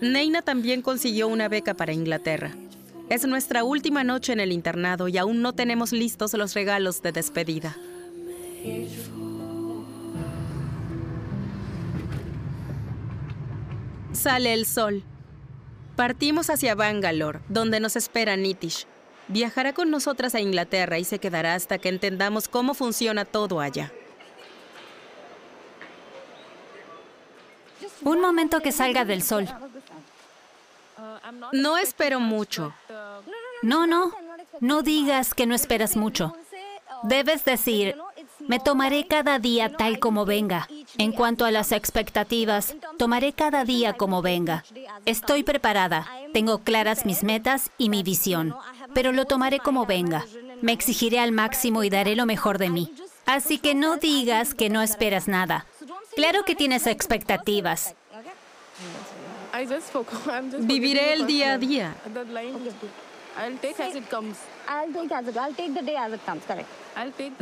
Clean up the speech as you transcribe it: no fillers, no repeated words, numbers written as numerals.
Neina también consiguió una beca para Inglaterra. Es nuestra última noche en el internado y aún no tenemos listos los regalos de despedida. Sale el sol. Partimos hacia Bangalore, donde nos espera Nitish. Viajará con nosotras a Inglaterra y se quedará hasta que entendamos cómo funciona todo allá. Un momento que salga del sol. No espero mucho. No digas que no esperas mucho. Debes decir, me tomaré cada día tal como venga. En cuanto a las expectativas, tomaré cada día como venga. Estoy preparada, tengo claras mis metas y mi visión, pero lo tomaré como venga. Me exigiré al máximo y daré lo mejor de mí. Así que no digas que no esperas nada. Claro que tienes expectativas. Viviré el día a día. I'll take the day as it comes. Correct.